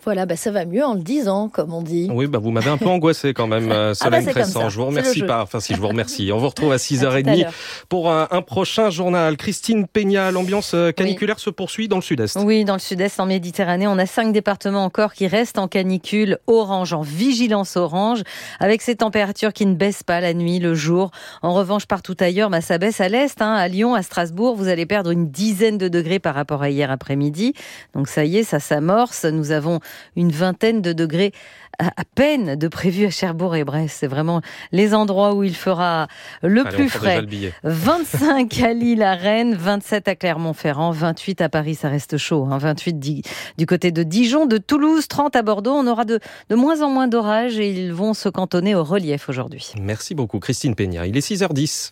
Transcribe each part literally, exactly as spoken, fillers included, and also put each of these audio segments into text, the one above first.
Voilà, bah ça va mieux en le disant, comme on dit. Oui, bah vous m'avez un peu angoissé quand même, euh, Solène ah bah Crescent. Je vous remercie pas. Enfin, si je vous remercie. On vous retrouve à six heures trente pour un, un prochain journal. Christine Peña, l'ambiance caniculaire oui. se poursuit dans le sud-est. Oui, dans le sud-est, en Méditerranée, on a cinq départements encore qui restent en canicule orange, en vigilance orange, avec ces températures qui ne baissent pas la nuit, le jour. En revanche, partout ailleurs, bah, ça baisse à l'est. Hein, à Lyon, à Strasbourg, vous allez perdre une dizaine de degrés par rapport à hier après-midi. Donc ça y est, ça s'amorce. Nous avons une vingtaine de degrés à peine de prévu à Cherbourg et Brest. C'est vraiment les endroits où il fera le Allez, plus frais. Le vingt-cinq à Lille, à Rennes, vingt-sept à Clermont-Ferrand, vingt-huit à Paris, ça reste chaud. Hein, vingt-huit du côté de Dijon, de Toulouse, trente à Bordeaux. On aura de, de moins en moins d'orages et ils vont se cantonner au relief aujourd'hui. Merci beaucoup Christine Peña. Il est six heures dix.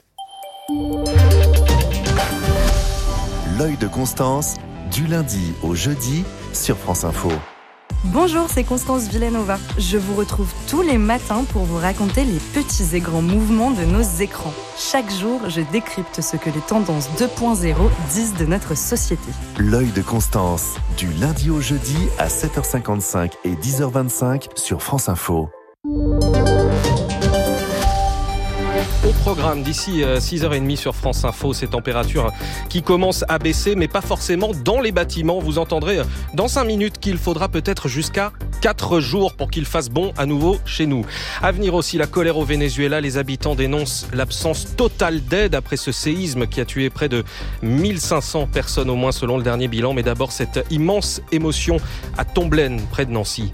L'œil de Constance, du lundi au jeudi sur France Info. Bonjour, c'est Constance Villanova. Je vous retrouve tous les matins pour vous raconter les petits et grands mouvements de nos écrans. Chaque jour, je décrypte ce que les tendances deux point zéro disent de notre société. L'œil de Constance, du lundi au jeudi à sept heures cinquante-cinq et dix heures vingt-cinq sur France Info. Au programme d'ici six heures trente sur France Info, ces températures qui commencent à baisser, mais pas forcément dans les bâtiments. Vous entendrez dans cinq minutes qu'il faudra peut-être jusqu'à quatre jours pour qu'il fasse bon à nouveau chez nous. À venir aussi la colère au Venezuela. Les habitants dénoncent l'absence totale d'aide après ce séisme qui a tué près de mille cinq cents personnes au moins selon le dernier bilan. Mais d'abord cette immense émotion à Tomblaine, près de Nancy.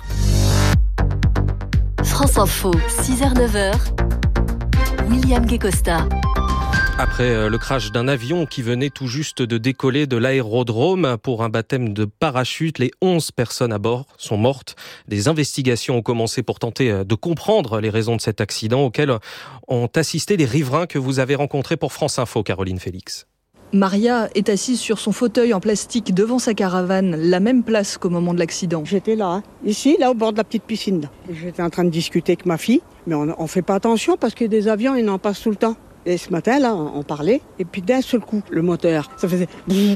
France Info, six heures neuf heures. William Guécosta. Après le crash d'un avion qui venait tout juste de décoller de l'aérodrome pour un baptême de parachute, les onze personnes à bord sont mortes. Des investigations ont commencé pour tenter de comprendre les raisons de cet accident auquel ont assisté les riverains que vous avez rencontrés pour France Info, Caroline Félix. Maria est assise sur son fauteuil en plastique devant sa caravane, la même place qu'au moment de l'accident. J'étais là, hein. Ici, là au bord de la petite piscine. Là. J'étais en train de discuter avec ma fille, mais on ne fait pas attention parce que des avions, ils en passent tout le temps. Et ce matin, là, on parlait, et puis d'un seul coup, le moteur, ça faisait...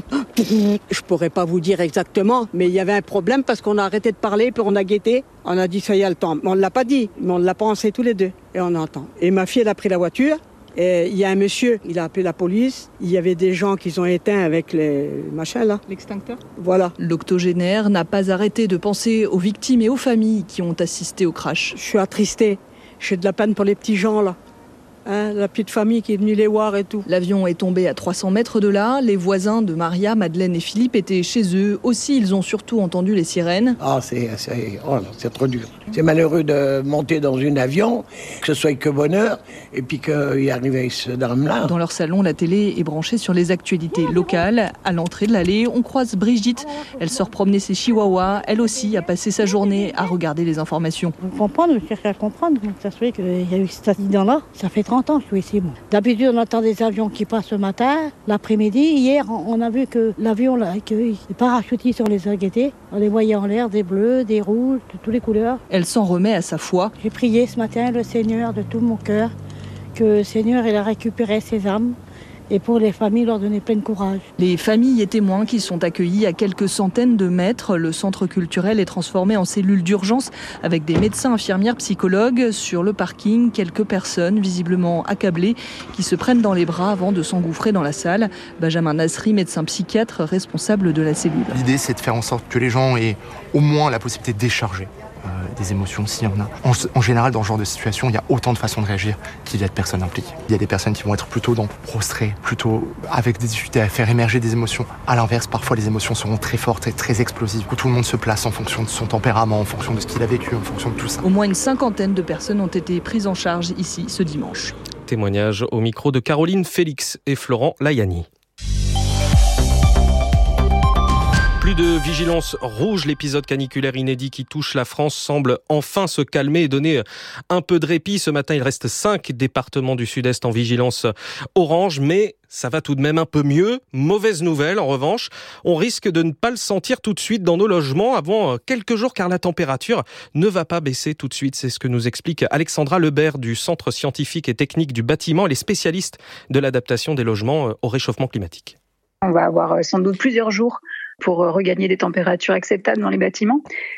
Je pourrais pas vous dire exactement, mais il y avait un problème parce qu'on a arrêté de parler, puis on a guetté. On a dit, ça y est, le temps. On ne l'a pas dit, mais on l'a pensé tous les deux. Et on entend. Et ma fille, elle a pris la voiture. Et il y a un monsieur, il a appelé la police. Il y avait des gens qui ont éteint avec les machins là. L'extincteur ? Voilà. L'octogénaire n'a pas arrêté de penser aux victimes et aux familles qui ont assisté au crash. Je suis attristé. J'ai de la peine pour les petits gens là. Hein, la petite famille qui est venue les voir et tout. L'avion est tombé à trois cents mètres de là. Les voisins de Maria, Madeleine et Philippe étaient chez eux. Aussi, ils ont surtout entendu les sirènes. Ah, c'est, c'est, oh, c'est trop dur. C'est malheureux de monter dans un avion, que ce soit que bonheur, et puis qu'il arrive ce drame-là. Dans leur salon, la télé est branchée sur les actualités locales. À l'entrée de l'allée, on croise Brigitte. Elle sort promener ses chihuahuas. Elle aussi a passé sa journée à regarder les informations. Je comprends, je cherche à comprendre. Ça se fait qu'il y a eu cet accident-là. Ça fait trente ans que je suis ici. Moi. D'habitude, on attend des avions qui passent ce matin, l'après-midi. Hier, on a vu que l'avion, là, que les parachutistes, on les a guettés. On les voyait en l'air, des bleus, des rouges, de toutes les couleurs. Elle s'en remet à sa foi. J'ai prié ce matin le Seigneur de tout mon cœur, que le Seigneur il a récupéré ses âmes. Et pour les familles, leur donner plein de courage. Les familles et témoins qui sont accueillis à quelques centaines de mètres. Le centre culturel est transformé en cellule d'urgence avec des médecins, infirmières, psychologues. Sur le parking, quelques personnes visiblement accablées qui se prennent dans les bras avant de s'engouffrer dans la salle. Benjamin Nasri, médecin psychiatre responsable de la cellule. L'idée, c'est de faire en sorte que les gens aient au moins la possibilité de décharger Euh, des émotions s'il y en a. En, en général, dans ce genre de situation, il y a autant de façons de réagir qu'il y a de personnes impliquées. Il y a des personnes qui vont être plutôt dans prostrées, plutôt avec des difficultés à faire émerger des émotions. À l'inverse, parfois les émotions seront très fortes et très explosives, où tout le monde se place en fonction de son tempérament, en fonction de ce qu'il a vécu, en fonction de tout ça. Au moins une cinquantaine de personnes ont été prises en charge ici ce dimanche. Témoignage au micro de Caroline Félix et Florent Layani. Plus de vigilance rouge, l'épisode caniculaire inédit qui touche la France semble enfin se calmer et donner un peu de répit. Ce matin, il reste cinq départements du sud-est en vigilance orange, mais ça va tout de même un peu mieux. Mauvaise nouvelle, en revanche, on risque de ne pas le sentir tout de suite dans nos logements avant quelques jours car la température ne va pas baisser tout de suite. C'est ce que nous explique Alexandra Lebert du Centre scientifique et technique du bâtiment. Elle est spécialiste de l'adaptation des logements au réchauffement climatique. On va avoir sans doute plusieurs jours pour regagner des températures acceptables dans les bâtiments.